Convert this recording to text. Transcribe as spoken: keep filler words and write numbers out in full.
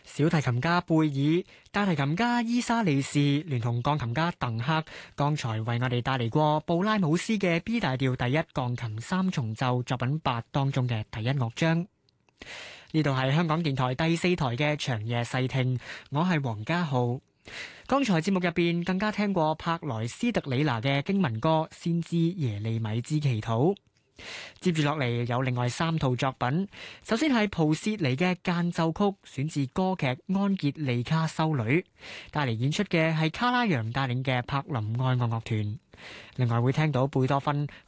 小提琴家貝爾、大提琴家伊莎莉士聯同鋼琴家鄧克，剛才為我哋帶嚟過布拉姆斯嘅 B 大調第一鋼琴三重奏作品八當中嘅第一樂章。呢度係香港電台第四台嘅長夜細聽，我係黃家浩。剛才節目入邊更加聽過柏萊斯特里拿嘅經文歌《先知耶利米之祈禱》。接住落嚟有另外三套作品，首先係蒲薛尼嘅間奏曲，選自歌劇《安傑利卡修女》，帶嚟演出嘅係卡拉揚帶領嘅柏林愛樂樂團。另外會聽到貝多芬